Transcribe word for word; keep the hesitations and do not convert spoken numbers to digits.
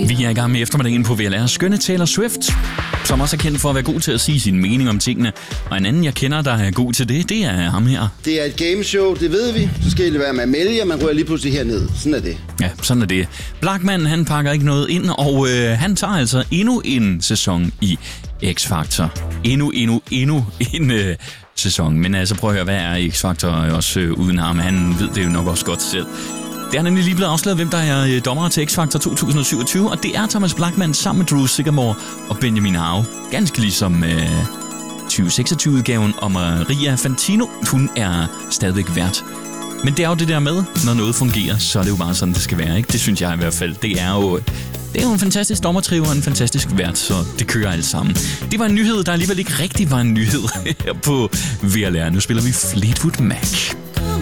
Vi er i gang med eftermiddagen på V L R. Skønne Taylor Swift, som også er kendt for at være god til at sige sin mening om tingene. Og en anden, jeg kender, der er god til det, det er ham her. Det er et gameshow, det ved vi. Så skal det være med at melde, og man rører lige pludselig herned. Sådan er det. Ja, sådan er det. Blachman, han pakker ikke noget ind, og øh, han tager altså endnu en sæson i X-Factor. Endnu, endnu, endnu en øh, sæson. Men altså, prøv at høre, hvad er X-Factor også øh, uden ham? Han ved det jo nok også godt selv. Det er nemlig lige blevet afsløret, hvem der er dommer til X-Factor to tusind syvogtyve, og det er Thomas Blachman sammen med Drew Sycamore og Benjamin Hau. Ganske ligesom øh, tyve seksogtyve-udgaven, og Maria Fantino, hun er stadigvæk vært. Men det er jo det der med, når noget fungerer, så er det jo bare sådan, det skal være, ikke? Det synes jeg i hvert fald. Det er jo, det er jo en fantastisk dommertrio og en fantastisk vært, så det kører alt sammen. Det var en nyhed, der alligevel ikke rigtig var en nyhed her på V L R. Nu spiller vi Fleetwood Mac.